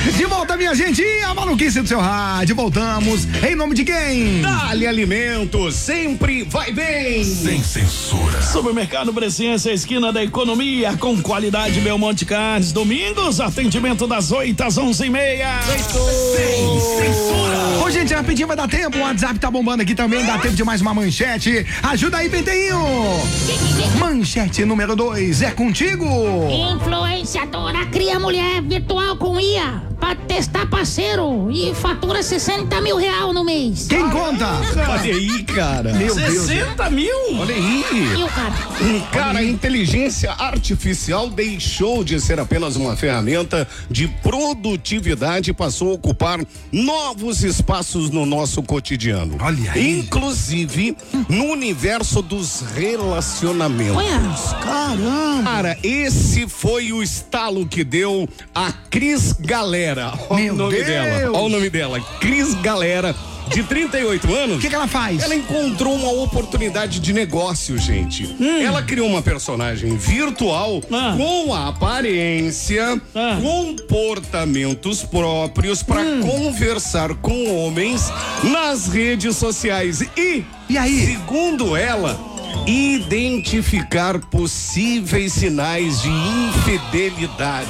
De volta, minha gente, a maluquice do seu rádio. Voltamos. Em nome de quem? Dali Alimentos, sempre vai bem. Sem censura. Supermercado Presença, esquina da economia, com qualidade Belmonte Carnes. Domingos, atendimento das 8 às 11h30. Sem censura. Ô, gente, rapidinho vai dar tempo. O WhatsApp tá bombando aqui também. Dá tempo de mais uma manchete. Ajuda aí, Pentezinho. Manchete número 2 é contigo. Influenciadora cria mulher virtual com IA pra testar parceiro e fatura 60 mil real no mês. Quem conta? Olha aí, cara. Meu Deus. 60 mil? Olha aí. E o cara? Cara, a inteligência artificial deixou de ser apenas uma ferramenta de produtividade e passou a ocupar novos espaços no nosso cotidiano. Olha aí. Inclusive no universo dos relacionamentos. Olha. Caramba. Cara, esse foi o estalo que deu a Cris Galera. Olha Meu o nome Deus. dela. Olha o nome dela. Cris Galera, de 38 anos. O que ela faz? Ela encontrou uma oportunidade de negócio, gente. Ela criou uma personagem virtual com aparência, comportamentos próprios para conversar com homens nas redes sociais E aí? segundo ela, identificar possíveis sinais de infidelidade.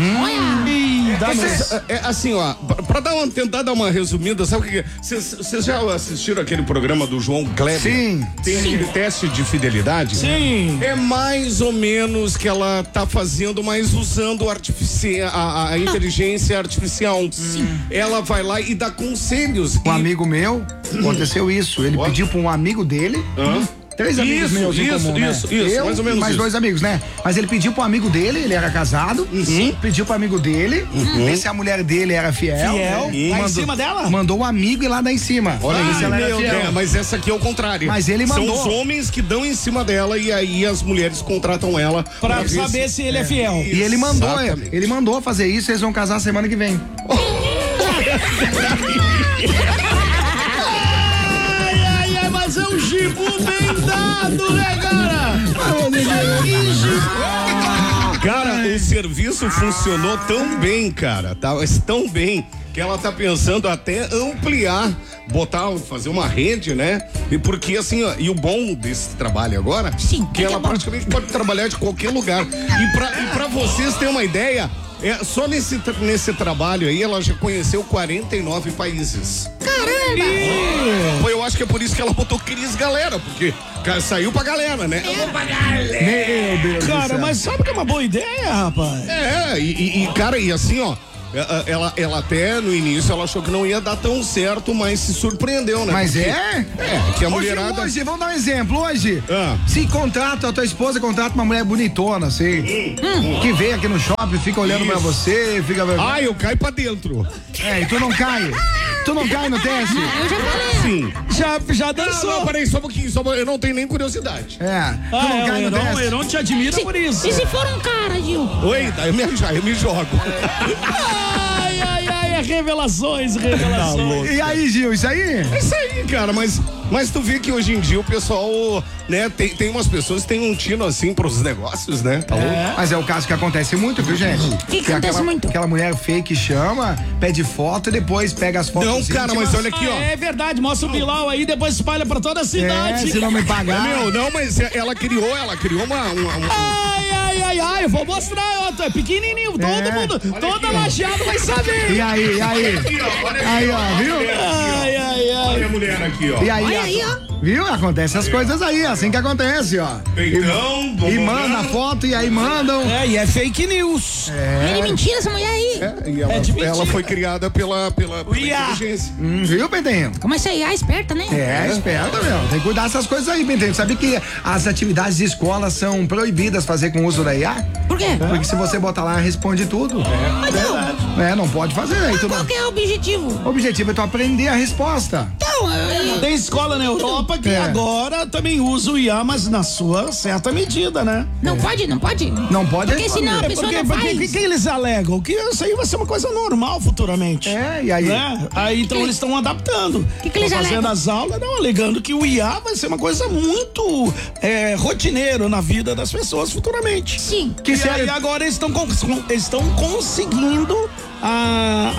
Assim, ó, pra tentar dar uma resumida, sabe o que é? Vocês já assistiram aquele programa do João Kleber? Sim. Tem aquele teste de fidelidade? Sim. É mais ou menos que ela tá fazendo, mas usando a inteligência artificial. Sim. Ela vai lá e dá conselhos. Um amigo meu, aconteceu isso. Ele pediu pra um amigo dele. 3 amigos meus em comum, né? Eu mais ou menos mais isso. 2 amigos, né? Mas ele pediu pro amigo dele, ele era casado, pediu pro amigo dele, ver se a mulher dele era fiel. Lá em cima dela? Mandou o amigo ir lá dar em cima. Olha ver isso, se ela era fiel. mas essa aqui é o contrário. Mas ele mandou. São os homens que dão em cima dela e aí as mulheres contratam ela Pra ver saber se ele é fiel. E ele mandou fazer isso, eles vão casar semana que vem. Mas é um gibu bem dado, né, cara? Cara, o serviço funcionou tão bem, cara, tão bem, que ela tá pensando até ampliar, fazer uma rede, né? E porque assim, ó, e o bom desse trabalho agora, que ela praticamente pode trabalhar de qualquer lugar. E pra vocês terem uma ideia, só nesse trabalho aí, ela já conheceu 49 países. Caramba! Eu acho que é por isso que ela botou Cris Galera, porque saiu pra galera, né? Meu Deus do Cara, céu. mas sabe que é uma boa ideia, rapaz? Cara, e assim, ó, ela até no início ela achou que não ia dar tão certo, mas se surpreendeu, né? Mas Porque, é? que a mulherada... Hoje, vamos dar um exemplo. Hoje, se a tua esposa contrata uma mulher bonitona, assim, que vem aqui no shopping, fica olhando pra você, fica... eu caio pra dentro. E tu não cai? Tu não cai no teste? Eu já falei. Sim. Já dançou. Não, peraí, só um pouquinho, eu não tenho nem curiosidade. Tu não cai no teste? O Heron te admira por isso. E se for um cara, Gil? Oi, eu me jogo. Revelações. E aí, Gil, isso aí? É isso aí, cara, mas tu vê que hoje em dia o pessoal, né, tem umas pessoas que tem um tino assim pros negócios, né? Tá louco? Mas é o caso que acontece muito, viu, gente? Que acontece muito? Aquela mulher fake chama, pede foto e depois pega as fotos. Não, cara, mas olha aqui, ó. É verdade, mostra o Bilal aí, depois espalha pra toda a cidade. Se não me pagar. Não, mas ela criou uma Ai, eu vou mostrar, ó, tu é pequenininho, todo mundo, toda lajeado vai saber. E aí? Aí, ó, viu? Olha a mulher aqui, ó. E aí, Olha aí, ó. Viu? Acontece as coisas aí, assim que acontece, ó. Então, E manda a foto e aí mandam. E é fake news. É de mentira essa mulher aí. E ela foi criada pela IA. inteligência. Viu, Pentenho? Como essa IA esperta, né? Esperta, meu. Tem que cuidar dessas coisas aí, Pentenho. Sabe que as atividades de escola são proibidas fazer com o uso da IA? Por quê? Porque se você botar lá, responde tudo. Mas não. Não pode fazer. Aí tu Qual que é o objetivo? O objetivo é tu aprender a resposta. Então, Tem escola na Europa que agora também usa o IA, mas na sua certa medida, né? não pode? Não pode Porque senão a pessoa não Porque faz. o que eles alegam? Que isso aí vai ser uma coisa normal futuramente. E aí? Né? Aí então eles estão adaptando. Que eles Estão fazendo alegam? as aulas, alegando que o IA vai ser uma coisa muito rotineiro na vida das pessoas futuramente. Sim. Que E sério? aí agora eles estão conseguindo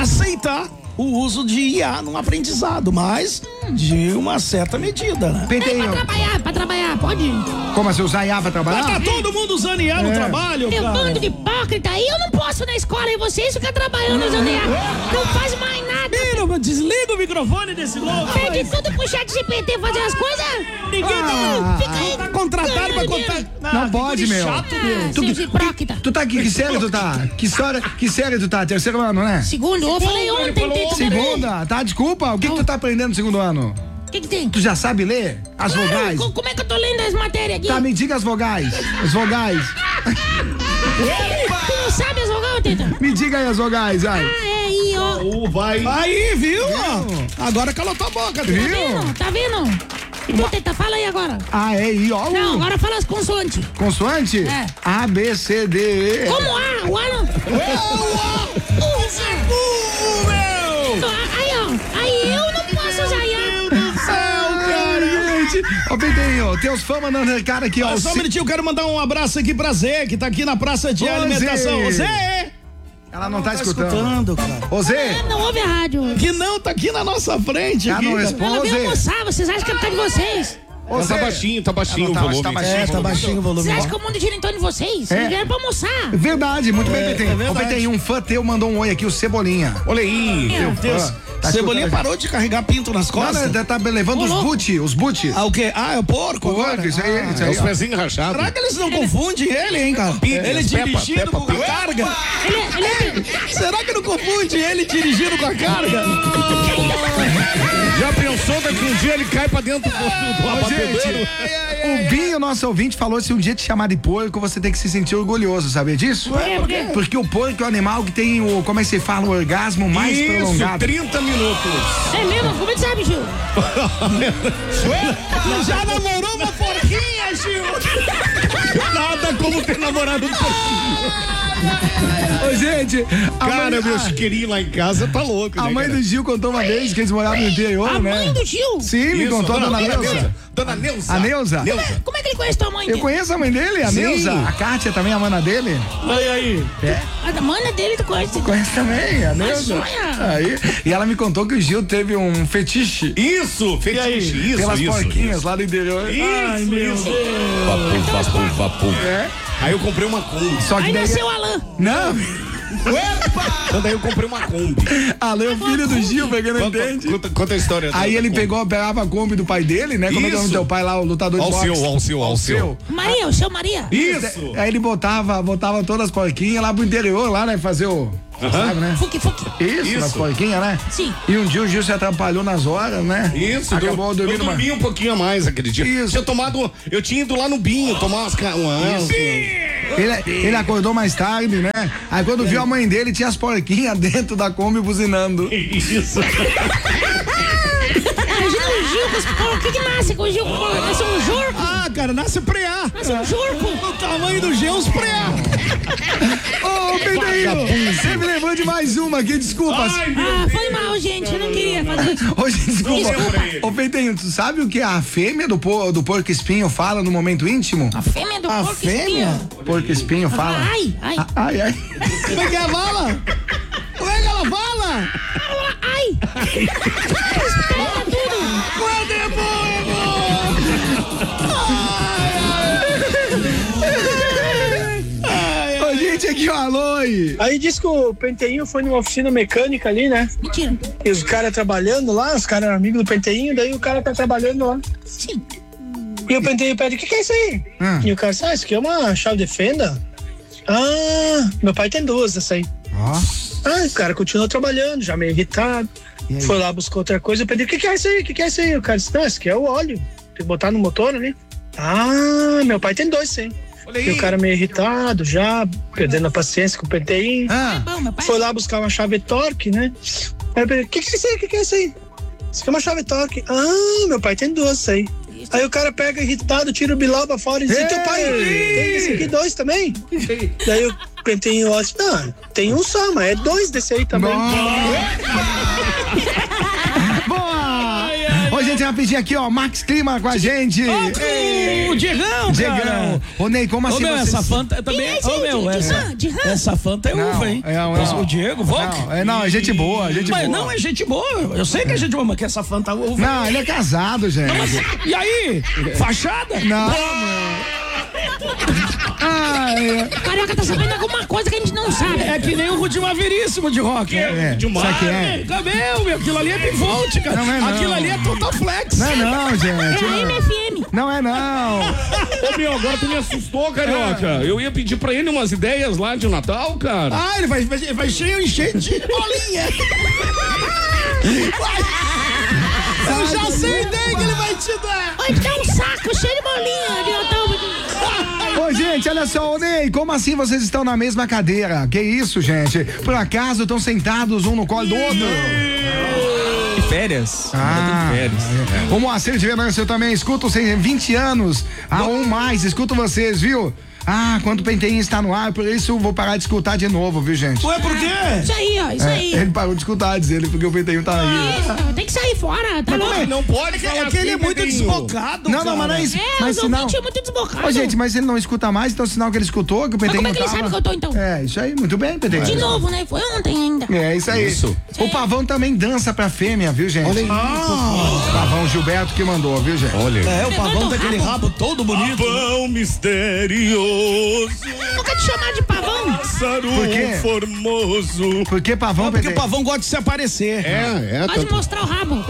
aceitar o uso de IA no aprendizado, mas de uma certa medida, né? Penteio. Pra trabalhar, pode ir. Como assim, usar IA pra trabalhar? Mas tá todo mundo usando IA no trabalho, Meu cara. bando de hipócrita aí, eu não posso ir na escola e vocês ficam trabalhando usando IA. Não faz mais nada. Menino, desliga o microfone desse louco. Pede tudo pro chat GPT fazer as coisas. Ninguém fica aí. Tá contratado pra contar. Não pode, meu. Chato, meu. Seus hipócritas. Tu tá aqui, que série tu tá? Que série tu tá? Terceiro ano, né? Segundo, eu falei ontem, tem que Segunda, tá? Desculpa, o que tu tá aprendendo no segundo ano? O que tem? Tu já sabe ler as vogais? Como é que eu tô lendo as matérias aqui? Tá, me diga as vogais. As vogais. Tu não sabe as vogais, Teta? Me diga aí as vogais, vai. I, O. Vai. Aí, viu? Agora calou tua boca, viu? Tá vendo? E tu, Teta, fala aí agora. A, E, I, O, U. Não, agora fala as consoantes. Consoante? É. A, B, C, D, E. Como A? O A não. Aí, ó. Aí eu não posso usar IA. Gente, ó, Penteio, teus fãs mandando recado aqui, ó. Só um minutinho, eu quero mandar um abraço aqui pra Zé, que tá aqui na praça de alimentação. Zé! Ela não tá escutando. cara. Ô, Zé. Não ouve a rádio. Que não, tá aqui na nossa frente. Ela aqui, não cara. responde. Ela Ô, veio Zé. almoçar, vocês acham que é por causa de vocês? Ô, Tá Zé. baixinho o Tá volume. baixinho. Tá baixinho o volume. Vocês acham que o mundo gira em torno de vocês? Vocês vieram pra almoçar. Verdade, muito bem, Penteio. é verdade. Ô, Penteio, um fã teu mandou um oi aqui, o Cebolinha. Olha aí. Meu Deus. Tá Cebolinha escutando? parou de carregar pinto nas Não, costas. não, tá levando os boots. Ah, o quê? Ah, é o porco? agora? Isso aí, isso É aí. os ó. pezinhos rachados. Será que eles não confundem ele, hein, cara? Ele dirigindo Peppa com a Pig. carga? Ele Será que não confunde ele dirigindo com a carga? Já pensou daqui um dia ele cai pra dentro do Ô, abatedouro? gente, o Binho, nosso ouvinte, falou: se um dia te chamar de porco, você tem que se sentir orgulhoso, sabia disso? Por quê? Porque o porco é o animal que tem o, como é que se fala, o orgasmo mais Isso, prolongado. 30 minutos. É mesmo? Como é que sabe, Gil? Tu já namorou uma porquinha, Gil? Nada como ter namorado um porquinho. Ô, gente, Cara, meu chiqueirinho lá em casa tá louco, a né, mãe cara? do Gil contou uma vez que eles moravam no interior, A né? mãe do Gil? Sim, me Isso, contou a dona Neuza. Dona Neuza. A Neuza? Como é que ele conhece tua mãe? Eu conheço a mãe dele, a Sim. Neuza. A Kátia também, a mana dele. Aí. A mana dele tu conhece? Conhece também, a Neuza. olha. Aí, e ela me contou que o Gil teve um fetiche Isso, fetiche, isso, pelas isso. porquinhas lá do interior. Ai, meu Deus. É. Aí eu comprei uma Kombi. Só que Aí daí. nasceu o Alan. Não, Então daí eu comprei uma Kombi. Alê, o filho do Gil, pegando entende. Conta a história. Aí da ele Kombi. pegava a Kombi do pai dele, né? Como é que é o nome do Isso. teu pai lá, o lutador de boxe? Alceu. Maria, o seu Maria. Isso. Aí ele botava todas as porquinhas lá pro interior, lá, né? Fazer o. Sabe, né? Fuque. Isso, nas porquinhas, né? Sim. E um dia o Gil se atrapalhou nas horas, né? Isso, Acabou eu dormindo. dormi um pouquinho a mais aquele dia. Isso. Eu tinha ido lá no Binho tomar umas... Ele acordou mais tarde, né? Aí quando viu a mãe dele, tinha as porquinhas dentro da Kombi buzinando. Isso. Imagina o Gil com os porcos. O que nasce com o Gil com porco? Nasce um jurco? Ah, cara, nasce preá. Nasce um jurco? O tamanho do G, uns preá. Ô, Penteio, você me lembrou de mais uma aqui, desculpa. Ah, foi mal, gente. Eu não queria fazer isso. Ô, gente, desculpa. Desculpa. Ô, Penteio, tu sabe o que a fêmea do porco espinho fala no momento íntimo? A fêmea do A porco fêmea? espinho. Porco espinho fala. Ai. Ai, ai. Como é que ela fala? Como é que ela fala? Ai. Explode tudo. Ô, gente, aqui, ó, alô. Aí diz que o Penteinho foi numa oficina mecânica ali, né? Mentira. E os caras trabalhando lá, os caras eram amigos do Penteinho, daí o cara tá trabalhando lá. Sim. E o Penteinho pede: o que é isso aí? E o cara disse: isso aqui é uma chave de fenda. Ah, meu pai tem duas dessa aí. Ó. Ah, o cara continuou trabalhando, já meio irritado. Foi lá, buscou outra coisa. Eu pedi: o que é isso aí? O que é isso aí? O cara disse: não, isso aqui é o óleo. Tem que botar no motor ali. Ah, meu pai tem dois, sim. E o cara meio irritado, já perdendo a paciência com o Penteinho. Ah, Bom, meu pai. Foi lá buscar uma chave torque, né? Aí eu perguntei: o que é isso aí? O que é isso aí? Isso aqui é uma chave torque. Ah, meu pai tem duas aí. Aí o cara pega irritado, tira o bilau pra fora e diz: teu pai tem esse aqui dois também? Daí o Penteinho olha: não, tem um só, mas é dois desse aí também. boa! Ô, gente, Gente, rapidinho aqui, ó, Max Clima com a gente. O Diegão, cara. Ô, Ney, como assim meu, vocês... essa Fanta também... Ô, meu, essa Fanta é uva, hein? O Diego, Volk. Não, é gente boa, Mas boa. não, é gente boa. Eu sei que é gente boa, mas que essa Fanta é uva. Não, ele é casado, gente. Não, mas, e aí? Fachada? Não, Carioca tá sabendo alguma coisa que a gente não sabe. É que nem o Rudimar Veríssimo de rock. Isso aqui é. Meu, aquilo ali é Bivolt, cara. Não é não. Aquilo ali é Total Flex. Não é não, gente. É a MFM. Não é não. Ô, meu, agora tu me assustou, Carioca. Eu ia pedir pra ele umas ideias lá de Natal, cara. Ah, ele vai encher de bolinha. Eu já sei a ideia que ele vai te dar. Vai te dar um saco cheio de bolinha de Natal. Ô, gente, olha só, ô Ney, como assim vocês estão na mesma cadeira? Que isso, gente? Por acaso estão sentados um no colo do outro? De férias. Férias. O Moacir de Venâncio, eu também escuto 20 anos ou mais, escuto vocês, viu? Quando o Penteinho está no ar, por isso eu vou parar de escutar de novo, viu, gente? Ué, por quê? Isso aí, ó, isso aí. Ele parou de escutar, diz ele, porque o Penteinho tá aí. Isso, tem que sair fora, tá louco? Não pode falar É que ele é assim, muito Pedrinho. desbocado, Não, mas não é isso. Mas os sinal... ouvintes é muito desbocado. Ô, gente, mas ele não escuta mais, então sinal que ele escutou, que o Mas Penteinho como é que ele tava. sabe que eu tô, então? É, isso aí, muito bem, Penteinho. De novo, né? Foi ontem ainda. É, isso aí. Isso. O Pavão também dança pra fêmea, viu, gente? Olha aí. Pavão Gilberto que mandou, viu, gente? Olha. É, o Pavão tem aquele rabo todo bonito. Pavão misterioso. Nunca te chamar de pavão? Pássaro Por quê? formoso. Por que Pavão, Porque o Penteinho? Pavão gosta de se aparecer. Pode mostrar o rabo.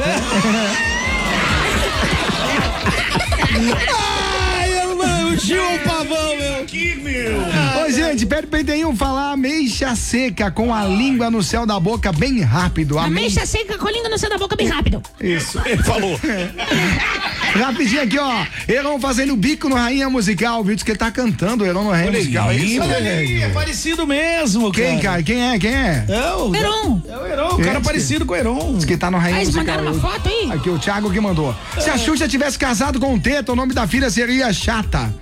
O Gil é o Pavão, meu. Aqui, meu. Ô, gente, pede pro Penteinho falar ameixa seca com a língua no céu da boca bem rápido. Ameixa seca com a língua no céu da boca bem rápido. Isso. Ele falou. Rapidinho aqui, ó. Heron fazendo bico no Rainha Musical, viu? Diz que ele tá cantando o Heron no Rainha Musical. É isso, Olha ali, velho. é parecido mesmo, Quem, cara? Quem é? É o Heron. É o Heron, o cara Diz parecido com o Heron. que tá no Rainha Aí eles Musical. mandaram uma foto aí. Aqui, o Thiago que mandou. Se a Xuxa tivesse casado com o Teta, o nome da filha seria Chata.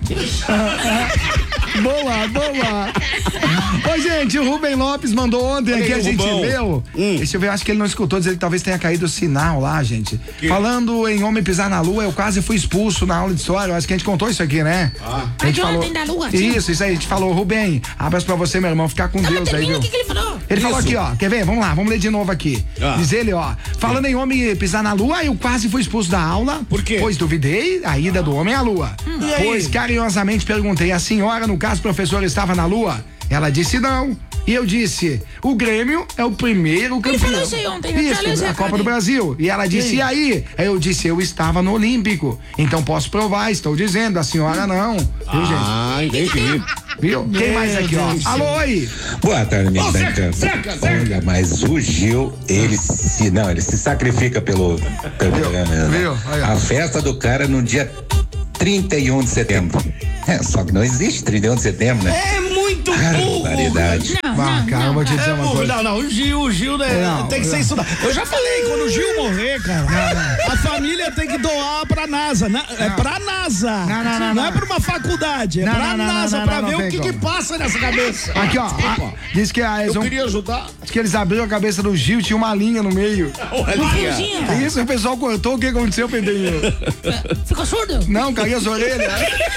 Boa, boa. Ô, gente, o Rubem Lopes mandou ontem aqui, a gente leu. Deixa eu ver, acho que ele não escutou, dizer que talvez tenha caído o sinal lá, gente. Falando em homem pisar na lua, eu quase fui expulso na aula de história. Eu acho que a gente contou isso aqui, né? A gente de falou. ontem da lua, sim. Isso aí, a gente falou, Rubem, abraço pra você, meu irmão, ficar com Mas Deus aí, termina viu? o que ele falou. Ele falou aqui, ó, quer ver? Vamos lá, vamos ler de novo aqui. Diz ele, ó, falando em homem pisar na lua, eu quase fui expulso da aula. Por quê? Pois duvidei a ida do homem à lua. Pois carinhosamente perguntei, a senhora, no caso, professora, estava na lua? Ela disse não. E eu disse, o Grêmio é o primeiro campeão. falou isso aí ontem, eu já li esse a recado Copa do aí. Brasil. E ela disse, e aí? Aí eu disse, eu estava no Olímpico. Então posso provar, estou dizendo, a senhora não. Viu, gente? Entendi. Viu? Quem mais aqui, ó? Alô, oi. Boa tarde, amigo da Encanta. Olha, mas o Gil, ele se sacrifica pelo programa. Viu? Aí, ó. A festa do cara no dia 31 de setembro. Só que não existe 31 de setembro, né? É muito burro. Barbaridade. Cara, eu vou te dizer uma coisa. Não, o Gil, né? Não, tem que ser estudado. Eu já falei, quando o Gil morrer, cara, a família tem que doar pra NASA. É pra NASA. Não é pra uma faculdade, é pra NASA, pra ver o que passa nessa cabeça. Aqui, ó. Diz que eles Eu queria ajudar. Diz que eles abriram a cabeça do Gil, tinha uma linha no meio. Fiozinho. Isso, o pessoal cortou, o que aconteceu, Pedrinho? Ficou surdo? Não, caiu as orelhas.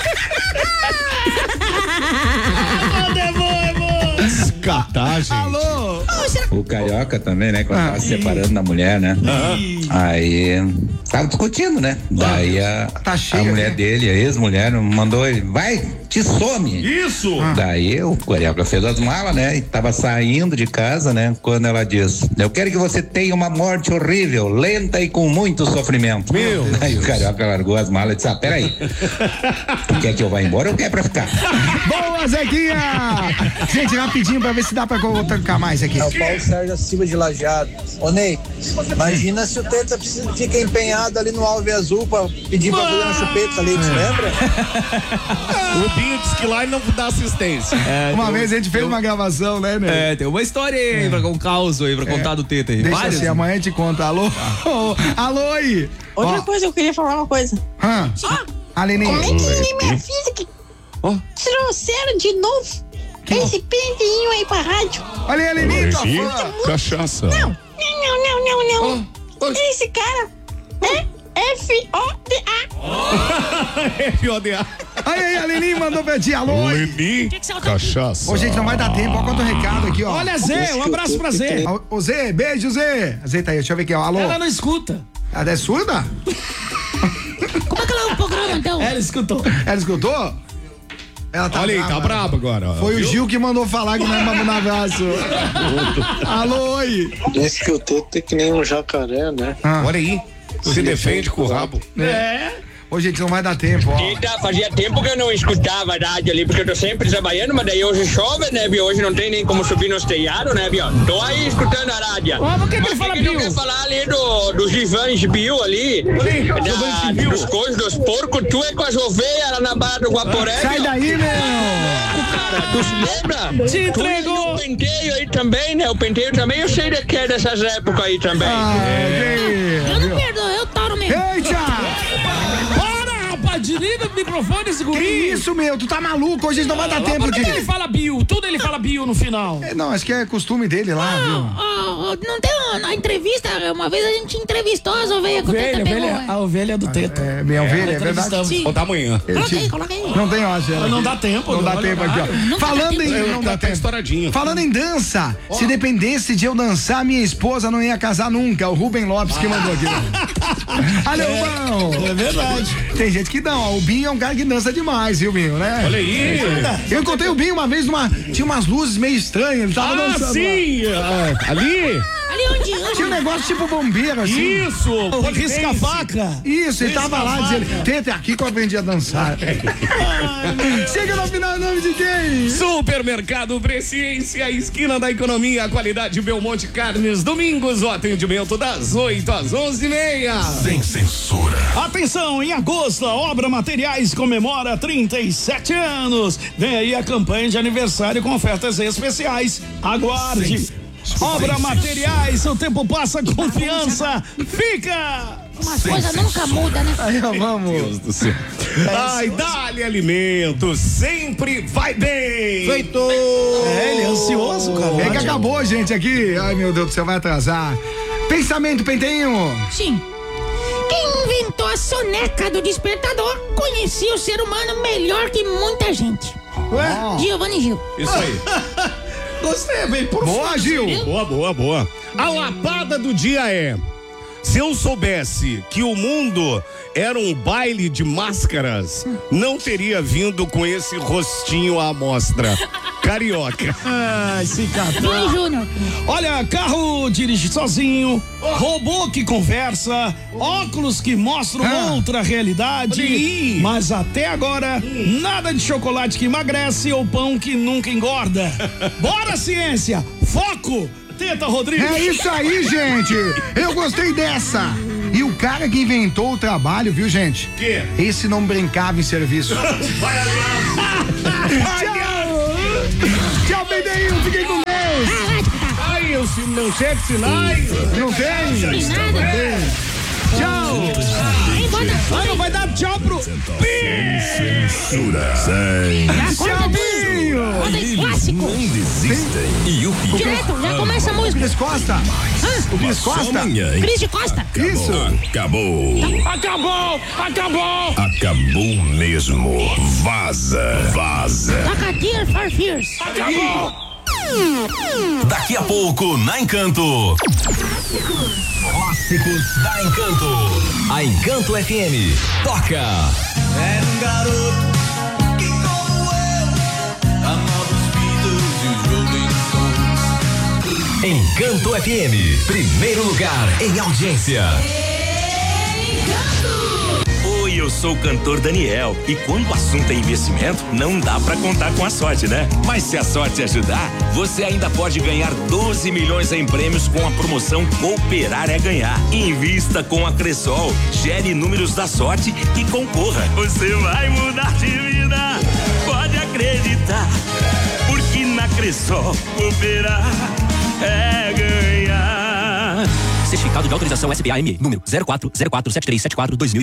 Catar, gente. Alô? O Carioca também, né? Quando tava se separando da mulher, né? Aí tava discutindo, né? Daí a cheio, mulher né? dele, a ex-mulher, mandou ele, vai, te some. Isso. Daí o Carioca fez as malas, né? E tava saindo de casa, né? Quando ela disse, eu quero que você tenha uma morte horrível, lenta e com muito sofrimento. Meu Daí o Carioca largou as malas e disse, peraí, tu quer que eu vá embora ou quer pra ficar? Boa, Zequinha! Gente, rapidinho pra ver se dá pra colocar mais aqui. É o Paulo Sérgio Silva de Lajeado. Ô Ney, imagina se o Teta fica empenhado ali no Alve Azul pra pedir pra fazer uma chupeta ali, você lembra? O Binho disse que lá ele não dá assistência. Uma vez a gente fez uma gravação, né? Tem uma história aí, um caos aí, pra contar do Teta aí. Deixa Vários. assim, amanhã a gente conta. Alô? Alô, aí? Outra coisa, eu queria falar uma coisa. Aline. Como é que minha filha que trouxeram de novo esse Penteinho aí pra rádio? Olha aí, Aline, tua fã. Cachaça. Não. Esse cara, F-O-D-A. F-O-D-A. Aí, a Lili mandou pra ti, alô. Lili, cachaça. Ô, gente, não vai dar tempo, olha quanto recado aqui, ó. Olha, Zé, um abraço pra Zé. Ô, Zé, beijo, Zé. Zé tá aí, deixa eu ver aqui, ó, alô. Ela não escuta. Ela é surda? Como é que ela é o programa, então? Ela escutou. Ela escutou? Ela tá Olha aí, tá braba agora. Ó. Foi o Gil que mandou falar que não é mamo na abraço. Alô, oi. Diz que o teto é que nem um jacaré, né? Olha aí, se defende com o rabo. Ô, gente, não vai dar tempo, ó. Eita, fazia tempo que eu não escutava a rádio ali, porque eu tô sempre trabalhando, mas daí hoje chove, né, Bio? Hoje não tem nem como subir nos telhados, né, Bio? Tô aí escutando a rádio. Por que ele fala Bio? Não quer falar ali dos Givães Bio ali, dos coisas, dos porcos, tu é com as ovelhas lá na Barra do Guaporé. Sai daí, meu! Cara, tu se lembra? Te entregou! O penteio aí também, né? O penteio também eu sei de que é dessas épocas aí também. Eu não perdoo, eu toro mesmo. Eita! Desliga o microfone, esse guri. Que isso, meu? Tu tá maluco? Hoje não vai dar tempo de... ele fala bio, tudo ele fala bio no final. Não, acho que é costume dele lá, viu? Não tem na entrevista, uma vez a gente entrevistou as ovelhas que o Teta pegou. A ovelha do Teta. Minha ovelha, é verdade. Ou da manhã. Coloca aí. Não tem, eu acho. Não dá tempo. Não dá tempo aqui, ó. Falando em... Não dá tempo. Estouradinho. Falando em dança, se dependesse de eu dançar, minha esposa não ia casar nunca. O Rubem Lopes que mandou aqui. Olha, Rubão. É verdade. Tem gente que não, ó. O Binho é um cara que dança demais, viu, Binho, né? Olha aí. Eu encontrei o Binho uma vez tinha umas luzes meio estranhas, ele tava dançando. Sim! Ali? Ali onde? Tinha um negócio tipo bombeiro, assim. Isso! Risca-faca. Isso, ele tava lá dizendo, Teta, é aqui que eu aprendi a dançar. Chega no final, nome de quem? Supermercado Presciência, esquina da economia, qualidade Belmonte Carnes, domingos, o atendimento das 8 às 11h30. Sem censura. Atenção, em agosto, a Obra Materiais comemora 37 anos. Vem aí a campanha de aniversário com ofertas especiais. Aguarde. Obra Materiais, o tempo passa, confiança fica. Uma coisa nunca muda, né? Aí, vamos. Deus do céu. Ai, dá-lhe alimento, sempre vai bem. Feito. Ele é ansioso, cara. É que acabou, gente, aqui. Ai, meu Deus do céu, vai atrasar. Pensamento, Pentinho. Sim. Quem inventou a soneca do despertador conhecia o ser humano melhor que muita gente. Giovanni Gil. Isso aí. Gostei, bem por Boa, Gil. Boa. A lapada do dia é: se eu soubesse que o mundo era um baile de máscaras, não teria vindo com esse rostinho à mostra. Carioca. Se catou. Júnior Júnior. Olha, carro dirige sozinho, robô que conversa, óculos que mostram outra realidade. Mas até agora, nada de chocolate que emagrece ou pão que nunca engorda. Bora, ciência! Foco! Teta Rodrigues. É isso aí, gente. Eu gostei dessa. E o cara que inventou o trabalho, viu, gente? Que? Esse não brincava em serviço. Vai Tchau, Pentinho. Fiquem com Deus. Ai, eu não sei sinais. Não tem? Tchau. Não vai dar tchau pro... Sem censura. Sem Tchau, Binho. Clássico. não desistem. E o pior. Direto, já começa a música. Cris Costa. O Cris Costa. Cris de Costa. Isso. Acabou. Acabou mesmo. Vaza. Lacatia for Fears. Daqui a pouco, na Encanto. Clássicos da Encanto. A Encanto FM toca. Era um garoto que, como eu, amava os Beatles e os Rolling Stones. Encanto FM, primeiro lugar em audiência. Oi, eu sou o cantor Daniel e quando o assunto é investimento, não dá pra contar com a sorte, né? Mas se a sorte ajudar, você ainda pode ganhar 12 milhões em prêmios com a promoção Cooperar é Ganhar. Invista com a Cressol, gere números da sorte e concorra. Você vai mudar de vida, pode acreditar, porque na Cressol cooperar é ganhar. Certificado de autorização SBAM, número 04047374-2020.